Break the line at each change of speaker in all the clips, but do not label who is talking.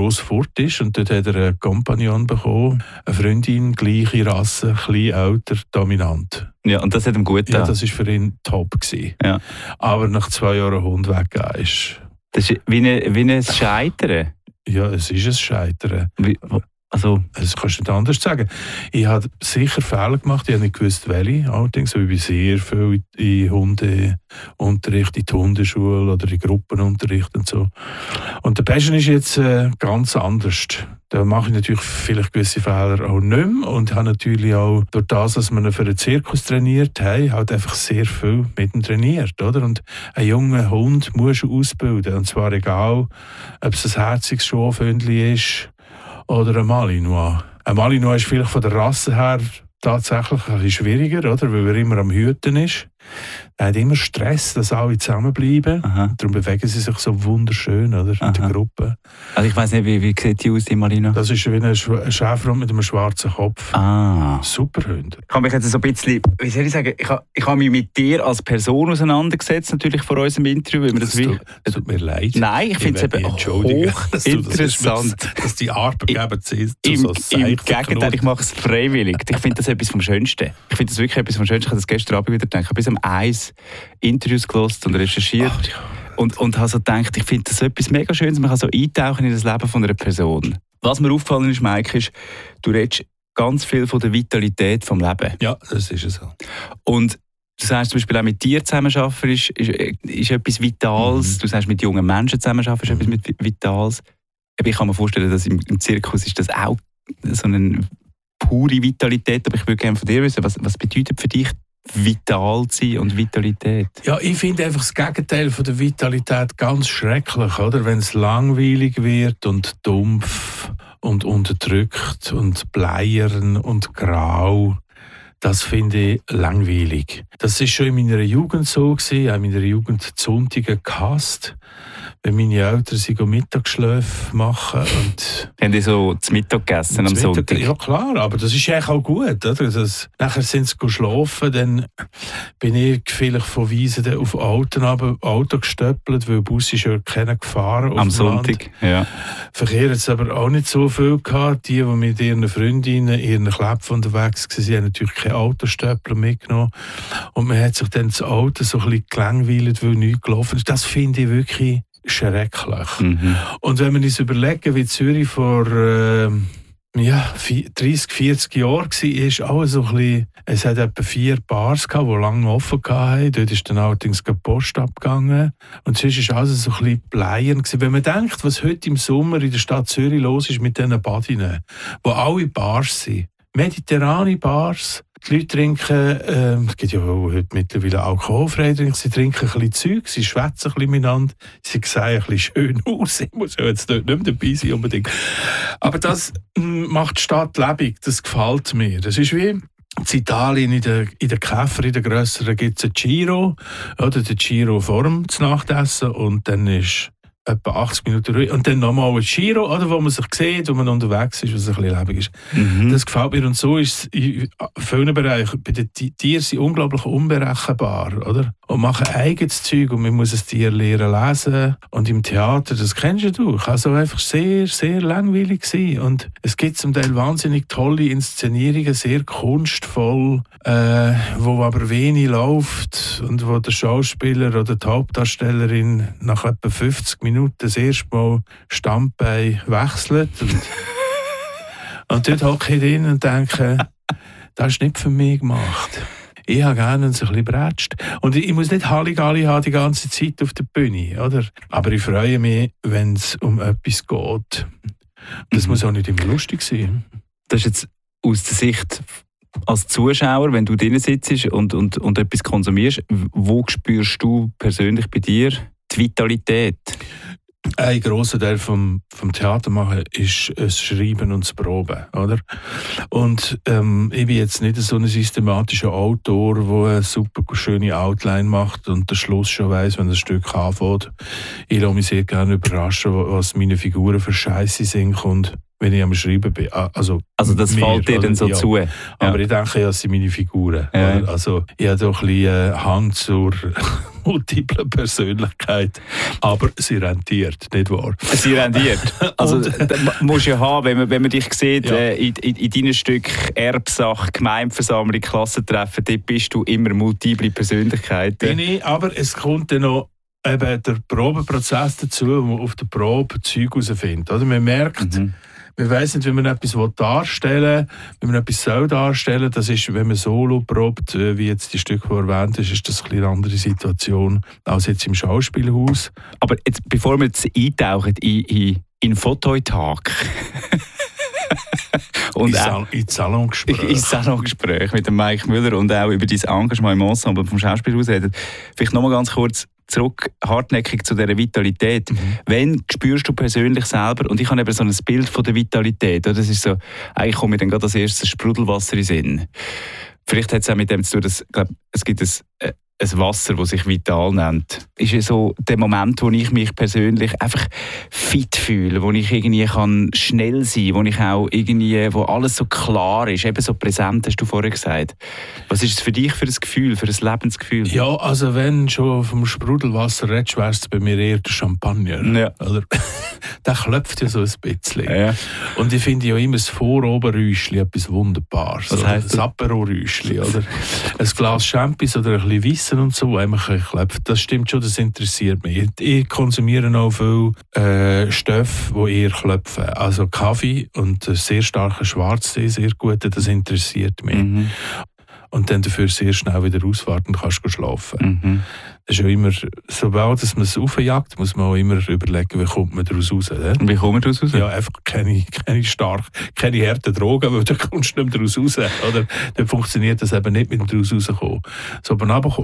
gross fort ist. Und dort hat er einen Kompagnon bekommen, eine Freundin, gleiche Rasse, ein bisschen älter, dominant.
Ja, und das hat ihm gut getan.
Ja, das war für ihn top gewesen.
Ja.
Aber nach 2 Jahren Hund weggegeben ist...
Das ist wie ein Scheitern.
Ja, es ist ein Scheitern.
Also,
das kannst du nicht anders sagen. Ich habe sicher Fehler gemacht, ich habe nicht gewusst, welche. Allerdings habe ich sehr viel in Hundeunterricht, in die Hundeschule oder in Gruppenunterricht und so. Und der Passion ist jetzt ganz anders. Da mache ich natürlich vielleicht gewisse Fehler auch nicht mehr und habe natürlich auch durch das, dass wir ihn für einen Zirkus trainiert haben, halt einfach sehr viel mit ihm trainiert. Oder? Und einen jungen Hund musst du ausbilden. Und zwar egal, ob es ein herziges Schafhündchen ist oder ein Malinois. Ein Malinois ist vielleicht von der Rasse her tatsächlich ein bisschen schwieriger, oder? Weil er immer am Hüten ist. Er hat immer Stress, dass alle zusammenbleiben.
Aha.
Darum bewegen sie sich so wunderschön, oder? In der Gruppe.
Also ich weiss nicht, wie sieht die aus, die Malina?
Das ist wie ein Schäferhund mit einem schwarzen Kopf.
Ah.
Super Hund.
Ich habe mich jetzt so ein bisschen, wie soll ich sagen, ich habe mich mit dir als Person auseinandergesetzt, natürlich vor unserem Interview. Weil
Es tut mir leid.
Nein, ich finde es eben hochinteressant.
Dass die Arbeitgeber
Im Gegenteil, ich mache es freiwillig. Ich finde das etwas vom Schönsten. Ich finde das wirklich etwas vom Schönsten. Ich habe das gestern Abend wieder gedacht. Ich habe bis um 1 Interviews gehört und recherchiert.
Ach, ja.
Und habe so gedacht, ich finde das etwas mega Schönes. Man kann so eintauchen in das Leben von einer Person. Was mir aufgefallen ist, Mike, ist, du redest ganz viel von der Vitalität des Lebens.
Ja, das ist so.
Und du sagst zum Beispiel auch mit dir zusammenarbeiten ist etwas Vitales. Du sagst mit jungen Menschen zusammenarbeiten ist etwas Vitales. Ich kann mir vorstellen, dass im Zirkus ist das auch so eine pure Vitalität. Aber ich würde gerne von dir wissen, was bedeutet für dich vital sein und Vitalität?
Ja, ich finde einfach das Gegenteil von der Vitalität ganz schrecklich, oder? Wenn es langweilig wird und dumpf und unterdrückt und bleiern und grau. Das finde ich langweilig. Das war schon in meiner Jugend so gewesen. Ich habe in meiner Jugend die Sonntage gehasst, wenn meine Eltern sie Mittagsschläfe machen.
Haben die so zu Mittag gegessen am Sonntag?
Ja klar, aber das ist eigentlich auch gut. Oder? Nachher sind sie geschlafen, dann bin ich vielleicht von Wiesen auf Auto gestöppelt, weil der Bus ist ja keiner gefahren.
Am Sonntag, ja.
Verkehr hat es aber auch nicht so viel gehabt. Die mit ihren Freundinnen, ihren Kläpfen unterwegs waren, haben natürlich keine Autostöppler mitgenommen. Und man hat sich dann das Auto so ein bisschen gelangweilt, weil nichts gelaufen ist. Das finde ich wirklich schrecklich. Mhm. Und wenn wir uns überlegen, wie Zürich vor 30, 40 Jahren war, auch so ein bisschen, es hat etwa 4 Bars gehabt, die lange offen hatten. Dort ist dann allerdings die Post abgegangen. Und sonst war alles so ein bisschen bleiern. Wenn man denkt, was heute im Sommer in der Stadt Zürich los ist mit diesen Badinen, wo alle Bars sind, mediterrane Bars, die Leute trinken, es gibt ja heute mittlerweile alkoholfreie Trinken, sie trinken ein bisschen Zeug, sie schwätzen ein bisschen miteinander, sie sehen ein bisschen schön aus, ich muss ja jetzt dort nicht mehr dabei sein unbedingt. Aber das macht die Stadt lebendig, das gefällt mir. Das ist wie in Italien, in den Käfer, in den grösseren, gibt es einen Giro, oder den Giro vor dem Nachtessen und dann ist etwa 80 Minuten ruhig. Und dann nochmal ein Giro, oder, wo man sich sieht, wo man unterwegs ist, was ein bisschen lebendig ist. Mhm. Das gefällt mir. Und so ist es in vielen Bereichen. Bei den Tieren sind unglaublich unberechenbar, oder? Und machen eigenes Zeug und man muss ein Tier lernen lesen. Und im Theater, das kennst du, kann so einfach sehr, sehr langweilig sein. Und es gibt zum Teil wahnsinnig tolle Inszenierungen, sehr kunstvoll, wo aber wenig läuft und wo der Schauspieler oder die Hauptdarstellerin nach etwa 50 Minuten das erste Mal Standbein wechselt. Und dort hocke ich drin und denke, das ist nicht für mich gemacht. Ich habe gerne ein bisschen brätscht. Und ich muss nicht Halligalli haben die ganze Zeit auf der Bühne, oder? Aber ich freue mich, wenn es um etwas geht. Das muss auch nicht immer lustig sein.
Das ist jetzt aus der Sicht als Zuschauer, wenn du drin sitzt und etwas konsumierst, wo spürst du persönlich bei dir die Vitalität?
Ein grosser Teil vom Theater machen ist das Schreiben und das Proben, oder? Und ich bin jetzt nicht so ein systematischer Autor, der eine super schöne Outline macht und den Schluss schon weiss, wenn das Stück anfängt. Ich lasse mich sehr gerne überraschen, was meine Figuren für Scheisse sind und wenn ich am Schreiben bin. Also
das fällt dir dann so
ja.
zu? Ja.
Aber ich denke, ja, es sind meine Figuren. Ja. Also ich habe doch ein bisschen Hang zur multiplen Persönlichkeit. Aber sie rentiert, nicht wahr?
Sie rendiert. Also, das musst du ja haben, wenn man dich sieht,
Ja.
in deinem Stück Erbsache, Gemeindeversammlung, Klassentreffen, dort bist du immer multiple Persönlichkeiten.
Bin ich, aber es kommt dann noch eben der Probeprozess dazu, wo man auf der Probe Zeug herausfindet. Oder man merkt, man weiss nicht, wie man etwas darstellen will, wie man etwas soll darstellen. Das ist, wenn man solo probt, wie jetzt die Stücke, die erwähnt ist das eine andere Situation als jetzt im Schauspielhaus.
Aber jetzt, bevor wir jetzt eintauchen in Fotoitag und
ins Salongespräch.
ins Salongespräch mit dem Mike Müller und auch über dein Engagement im Ensemble vom Schauspielhaus reden. Vielleicht nochmal ganz kurz zurück, hartnäckig zu dieser Vitalität. Wenn spürst du persönlich selber, und ich habe eben so ein Bild von der Vitalität, oder? Das ist so, eigentlich kommt mir dann gerade als erstes Sprudelwasser in den Sinn. Vielleicht hat es auch mit dem zu tun, dass, ich glaube, es gibt ein Wasser, das sich vital nennt. Ist ja so der Moment, wo ich mich persönlich einfach fit fühle, wo ich irgendwie kann schnell sein kann, wo ich auch irgendwie, wo alles so klar ist, eben so präsent, hast du vorher gesagt. Was ist es für dich für ein Gefühl, für ein Lebensgefühl?
Ja, also wenn schon vom Sprudelwasser redest, wäre es bei mir eher der Champagner.
Ja.
Oder? Der klopft ja so ein bisschen.
Ja.
Und ich finde ja immer das Vorobenräuschli etwas Wunderbares.
Was heisst
das Apero-Räuschli, oder? Ein Glas Champis oder ein bisschen Wissen und so, einfach ein klopft. Das stimmt schon, das interessiert mich. Ich konsumiere auch viel Stoffe, die eher klopfen. Also Kaffee und sehr starker Schwarztee, sehr gut, das interessiert mich. Und dann dafür sehr schnell wieder rausfahren und kannst schlafen. Das ist ja immer, sobald man es aufjagt, muss man auch immer überlegen, wie kommt man daraus raus.
Wie kommt man daraus raus?
Ja, einfach keine harten Drogen, weil dann kommst du nicht mehr daraus raus. Oder? Dann funktioniert das eben nicht mit dem daraus rauskommen. So,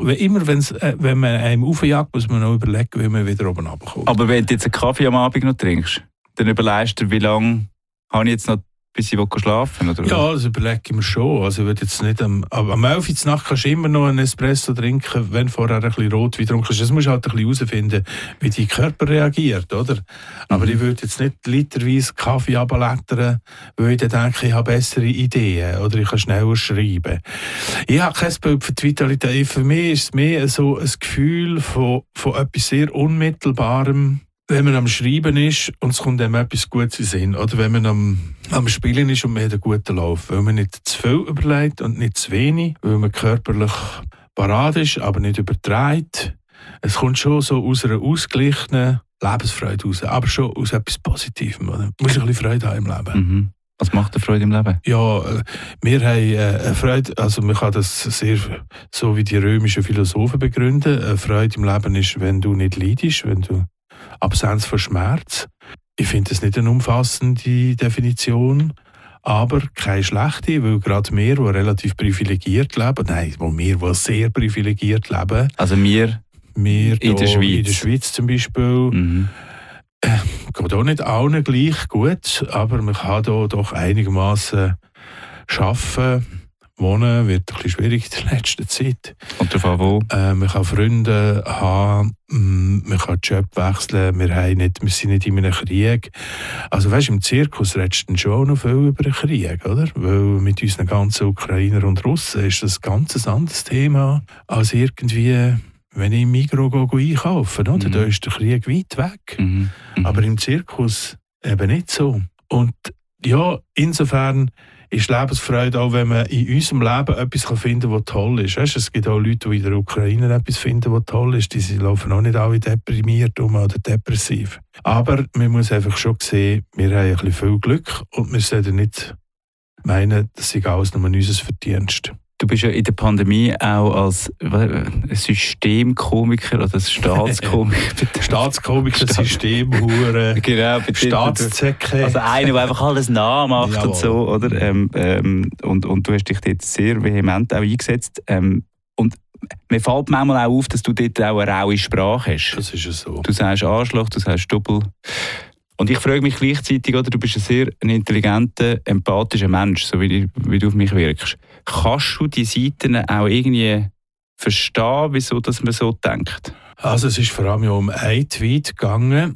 wenn man einem aufjagt, muss man auch überlegen, wie man wieder oben runterkommt.
Aber wenn du jetzt einen Kaffee am Abend noch trinkst, dann überlegst du, wie lange habe ich jetzt noch, bis ich schlafen will? Oder?
Ja, das überlege ich mir schon. Also ich würde jetzt nicht am 11 Uhr Nacht kannst du immer noch einen Espresso trinken, wenn vorher ein bisschen Rotwein getrunken hast. Das musst du halt ein bisschen herausfinden, wie dein Körper reagiert, oder? Aber ich würde jetzt nicht literweise Kaffee runterlettern, weil ich dann denke, ich habe bessere Ideen oder ich kann schneller schreiben. Ich habe kein Bild für die Vitalität. Für mich ist es mehr so ein Gefühl von etwas sehr Unmittelbarem, wenn man am Schreiben ist und es kommt einem etwas Gutes in den Sinn. Oder wenn man am Spielen ist und man hat einen guten Lauf. Weil man nicht zu viel überlegt und nicht zu wenig. Weil man körperlich parat ist, aber nicht übertreibt. Es kommt schon so aus einer ausgeglichenen Lebensfreude raus. Aber schon aus etwas Positivem. Oder? Man muss ein bisschen Freude haben im Leben.
Was macht dir Freude im Leben?
Ja, wir haben eine Freude, also man kann das sehr, so wie die römischen Philosophen begründen. Eine Freude im Leben ist, wenn du nicht leidest, wenn du Absenz von Schmerz. Ich finde das nicht eine umfassende Definition, aber keine schlechte, weil gerade wir, die relativ privilegiert leben, die sehr privilegiert leben.
Also wir in der Schweiz.
In der Schweiz zum Beispiel. Geht auch nicht allen gleich gut, aber man kann hier doch einigermaßen arbeiten. Wohnen wird ein bisschen schwierig in der letzten Zeit.
Und davon wo?
Man kann Freunde haben, man kann den Job wechseln, wir sind nicht in einem Krieg. Also weißt, im Zirkus redest du schon noch viel über den Krieg, oder? Weil mit unseren ganzen Ukrainer und Russen ist das ein ganz anderes Thema als irgendwie, wenn ich im Migros einkaufe, oder? Da ist der Krieg weit weg. Aber im Zirkus eben nicht so. Und ja, insofern ist Lebensfreude auch, wenn man in unserem Leben etwas finden kann, was toll ist. Weißt, es gibt auch Leute, die in der Ukraine etwas finden, was toll ist. Die laufen auch nicht alle deprimiert oder depressiv. Aber man muss einfach schon sehen, wir haben ein bisschen viel Glück und wir sollten nicht meinen, das sei alles nur unser Verdienst.
Du bist ja in der Pandemie auch als Systemkomiker oder als Staatskomiker.
Staatskomiker, Systemhure,
genau,
Staatszecke.
Also einer, der einfach alles nachmacht. Jawohl. Und so, oder? Und du hast dich dort sehr vehement auch eingesetzt. Und mir fällt manchmal auch auf, dass du dort auch eine raue Sprache hast.
Das ist ja so.
Du sagst Arschloch, du sagst Doppel. Und ich frage mich gleichzeitig, oder, du bist ein sehr intelligenter, empathischer Mensch, so wie du auf mich wirkst. Kannst du die Seiten auch irgendwie verstehen, wieso dass man so denkt?
Also es ist vor allem ja um einen Tweet gegangen,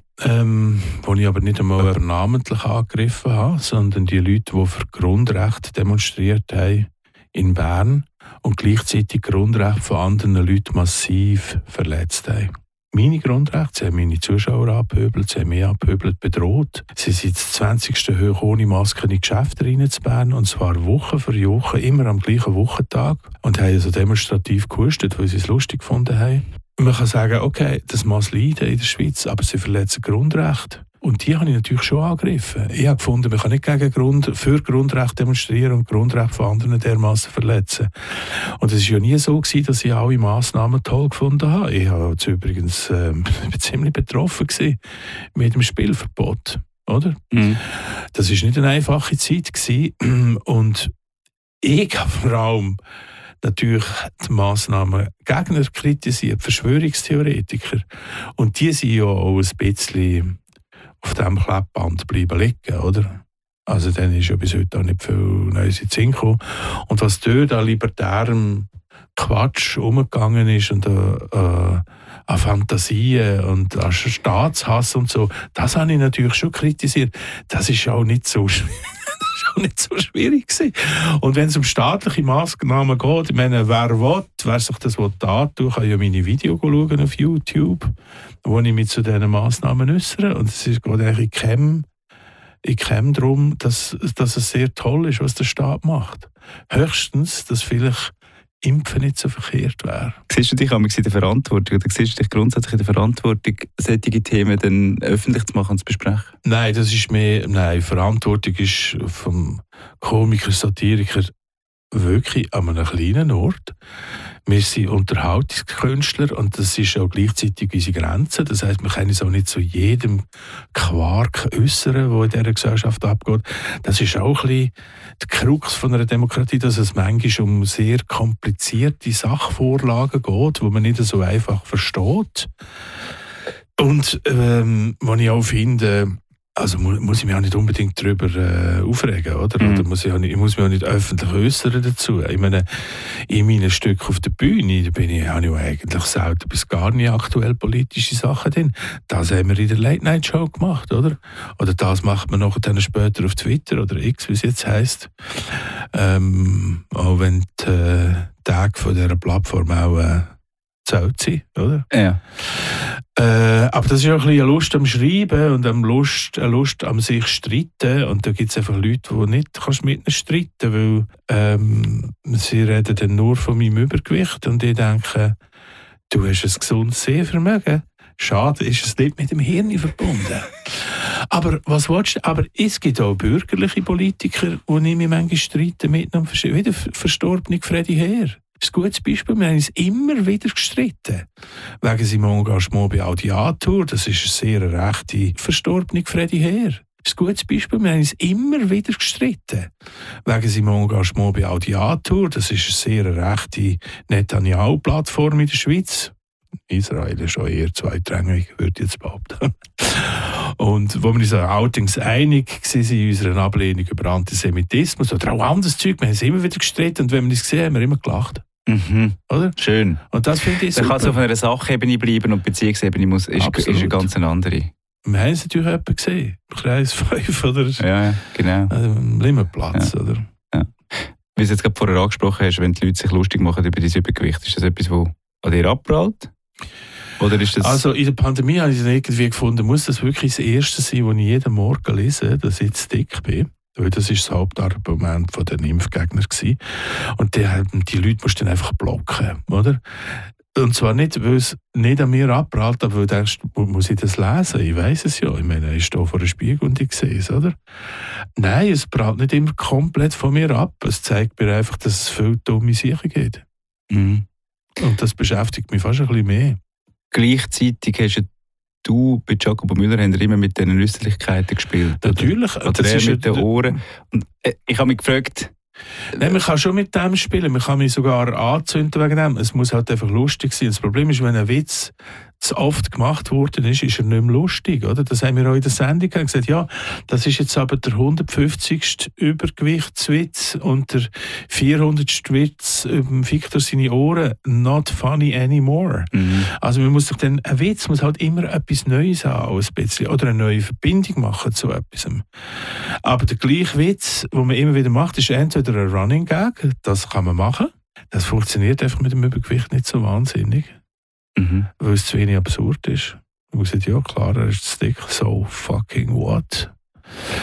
wo ich aber nicht einmal namentlich angegriffen habe, sondern die Leute, die für Grundrechte demonstriert haben in Bern. und gleichzeitig Grundrechte von anderen Leuten massiv verletzt haben. Meine Grundrechte, sie haben meine Zuschauer abgehöbelt, sie haben mich abgehöbelt, bedroht. Sie sind das 20. hoch ohne Maske in die Geschäfte reinzubernen, und zwar Woche für Woche, immer am gleichen Wochentag, und haben also demonstrativ gehustet, weil sie es lustig gefunden haben. Man kann sagen, okay, das muss leiden in der Schweiz, aber sie verletzen Grundrechte. Und die habe ich natürlich schon angegriffen. Ich habe gefunden, man kann nicht für Grundrechte demonstrieren und Grundrechte von anderen dermassen verletzen. Und es war ja nie so gewesen, dass ich alle Massnahmen toll gefunden habe. Ich war jetzt übrigens ziemlich betroffen gewesen mit dem Spielverbot. Oder? Mhm. Das war nicht eine einfache Zeit gewesen. Und ich habe vor allem natürlich die Massnahmen Gegner kritisiert, Verschwörungstheoretiker. Und die sind ja auch ein bisschen auf diesem Klebband bleiben liegen, oder? Also dann ist ja bis heute auch nicht viel Neues in den Sinn gekommen. Und was dort an libertärem Quatsch umgegangen ist und an Fantasien und an Staatshass und so, das habe ich natürlich schon kritisiert. Das ist auch nicht so schwierig gewesen. Und wenn es um staatliche Maßnahmen geht, ich meine, wer sich das antun, kann ja meine Videos schauen auf YouTube, wo ich mich zu diesen Massnahmen äußere. Und es geht eigentlich in keinem darum, dass es sehr toll ist, was der Staat macht. Höchstens, dass vielleicht Impfen nicht so verkehrt wäre.
Siehst du dich in der Verantwortung oder siehst du dich grundsätzlich in der Verantwortung, solche Themen dann öffentlich zu machen und zu besprechen?
Nein, Verantwortung ist vom Komiker, Satiriker wirklich an einem kleinen Ort. Wir sind Unterhaltungskünstler und das ist auch gleichzeitig unsere Grenze. Das heisst, wir können uns auch nicht zu jedem Quark äußern, der in dieser Gesellschaft abgeht. Das ist auch ein bisschen die Krux von einer Demokratie, dass es manchmal um sehr komplizierte Sachvorlagen geht, die man nicht so einfach versteht. Und was ich auch finde, also muss ich mich auch nicht unbedingt darüber aufregen, oder? Oder ich muss mich auch nicht öffentlich äußern dazu. Ich meine, in meinen Stücken auf der Bühne, habe ich eigentlich selten bis gar nicht aktuell politische Sachen drin. Das haben wir in der Late-Night-Show gemacht, oder? Oder das macht man nachher dann später auf Twitter oder X, wie es jetzt heisst. Auch wenn die Tage von dieser Plattform auch zählt sind, oder? Ja. Aber das ist auch ein bisschen eine Lust am Schreiben und eine Lust am sich streiten. Und da gibt es einfach Leute, die nicht mit ihnen streiten kannst, weil sie reden dann nur von meinem Übergewicht und ich denke, du hast ein gesundes Sehvermögen. Schade, ist es nicht mit dem Hirn verbunden. Aber was willst du? Aber es gibt auch bürgerliche Politiker, die nicht mehr manchmal streiten miteinander. Wie der verstorbene Freddy Heer. Das ist ein gutes Beispiel. Wir haben uns immer wieder gestritten. Wegen seinem Engagement bei Audiatur. Das ist eine sehr rechte verstorbene Freddy Heer. Das ist ein gutes Beispiel. Wir haben uns immer wieder gestritten. Wegen seinem Engagement bei Audiatur. Das ist eine sehr rechte Netanyahu-Plattform in der Schweiz. Israel ist auch eher zweitrangig, würde ich jetzt behaupten. Und wo wir uns an Outings einig waren in unserer Ablehnung über Antisemitismus oder auch anderes Zeug, wir haben uns immer wieder gestritten und wenn wir uns gesehen haben, haben wir immer gelacht.
Mhm.
Oder?
Schön.
Und das finde ich
super. Dann kann es auf einer Sachebene bleiben und die Beziehungsebene ist eine ganz andere.
Wir haben es natürlich jemanden gesehen. Kreis 5 oder
ja, genau.
Am Limmerplatz. Ja. Oder?
Ja. Wie du es jetzt gerade vorher angesprochen hast, wenn die Leute sich lustig machen über dein Übergewicht, ist das etwas, das an dir abprallt? Oder ist das
also in der Pandemie habe ich dann irgendwie gefunden, muss das wirklich das Erste sein, was ich jeden Morgen lese, dass ich zu dick bin. Weil das war das Hauptargument der Impfgegner gewesen. Und die Leute musst du dann einfach blocken, oder? Und zwar nicht, weil es nicht an mir abprallt, aber weil du denkst, muss ich das lesen? Ich weiss es ja. Ich meine, ich stehe vor einem Spiegel und ich sehe es, oder? Nein, es prallt nicht immer komplett von mir ab. Es zeigt mir einfach, dass es viel dumme Sachen gibt. Mhm. Und das beschäftigt mich fast ein bisschen mehr. Gleichzeitig hast du bei Jacobo Müller immer mit diesen Äußerlichkeiten gespielt. Natürlich.
Oder das ist mit den Ohren. Und ich habe mich gefragt...
Nein, man kann schon mit dem spielen. Man kann mich sogar anzünden wegen dem. Es muss halt einfach lustig sein. Das Problem ist, wenn ein Witz zu oft gemacht worden ist er nicht mehr lustig. Oder? Das haben wir auch in der Sendung gesagt. Ja, das ist jetzt aber der 150. Übergewichtswitz und der 400. Witz über Victor seine Ohren. Not funny anymore. Mhm. Also man muss doch dann, ein Witz muss halt immer etwas Neues haben, ein bisschen, oder eine neue Verbindung machen zu etwas. Aber der gleiche Witz, den man immer wieder macht, ist entweder ein Running Gag, das kann man machen. das funktioniert einfach mit dem Übergewicht nicht so wahnsinnig, weil es zu wenig absurd ist. Und man sagt, ja klar, er ist zu dick, so fucking what?